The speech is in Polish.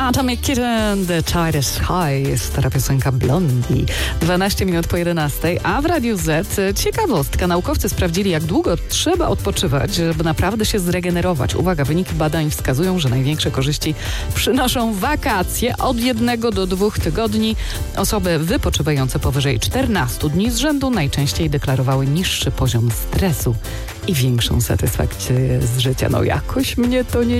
Atomic Kitten, The Tide is High, stara piosenka Blondie. 12 minut po 11, a w Radiu Z ciekawostka. Naukowcy sprawdzili, jak długo trzeba odpoczywać, żeby naprawdę się zregenerować. Uwaga, wyniki badań wskazują, że największe korzyści przynoszą wakacje od 1 do 2 tygodni. Osoby wypoczywające powyżej 14 dni z rzędu najczęściej deklarowały niższy poziom stresu i większą satysfakcję z życia. No jakoś mnie to nie